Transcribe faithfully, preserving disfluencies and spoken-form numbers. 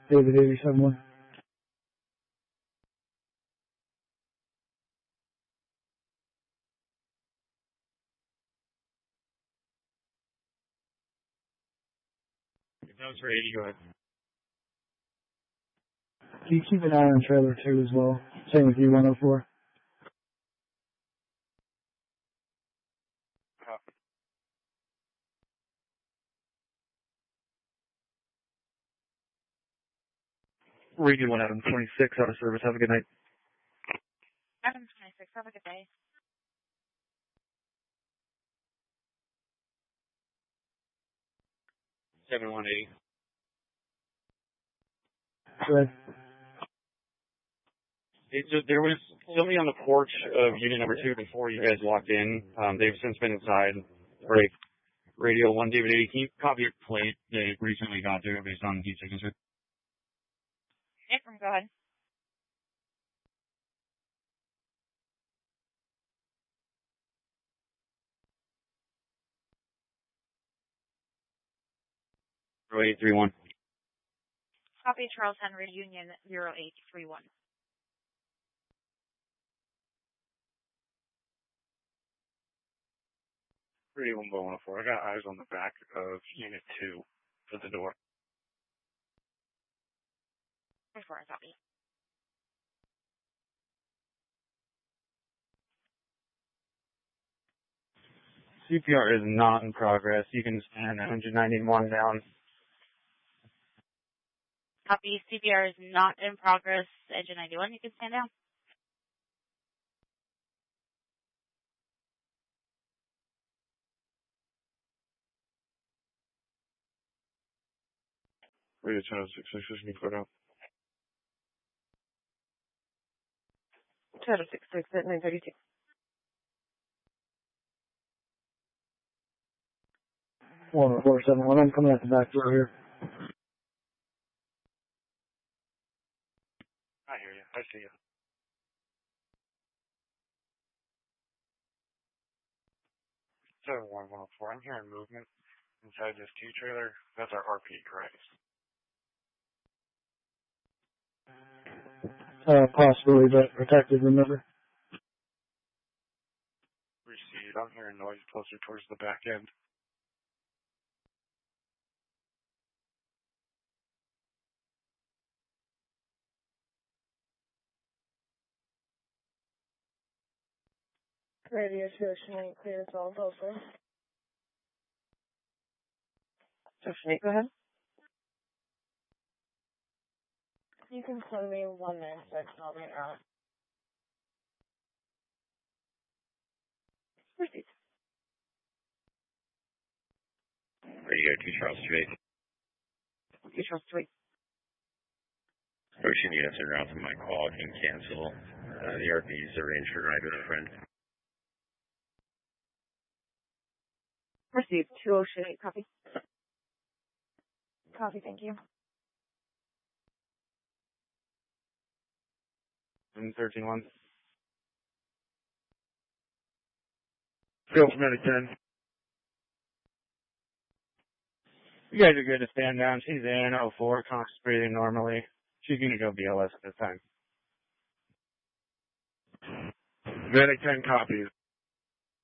David eighty-seven one. That was for eighty, go ahead. Can you keep an eye on trailer two as well? Same with U one oh four. Copy. Radio one, Adam twenty-six, out of service. Have a good night. Adam twenty-six, have a good day. seven one eight. Good. It, so there was somebody on the porch of unit number two before you guys walked in. Um, they've since been inside. Right. Radio one, David eighty. Can you copy your plate they recently got there based on the signature? Abram, go ahead. zero eight three one. Copy Charles Henry Union zero eight three one. Radio one one oh four. I got eyes on the back of unit two for the door. Before I copy. C P R is not in progress. You can stand one ninety-one down. Copy. C P R is not in progress. Engine ninety-one, you can stand down. Radio channel six six six, can you clear out? Channel six six at nine thirty-two. one oh four seven one, I'm coming out the back door here. I hear you. I see you. seven one one oh four. I'm hearing movement inside this T trailer. That's our R P, correct? Uh, possibly, but protected, remember? Receive. I'm hearing noise closer towards the back end. Radio Ocean eight, clear as well, over. Ocean eight, go ahead. You can send me one nine six and I'll be out. Proceed. Radio two Charles Street. two Charles Street. Ocean units are out to my call. Can cancel. Uh, the R P is arranged for ride with a friend. Received. two Ocean eight, copy. Copy, thank you. thirteen one. Field from ten. You guys are good to stand down. She's in oh four, conscious breathing normally. She's going to go B L S at this time. Medic ten copies.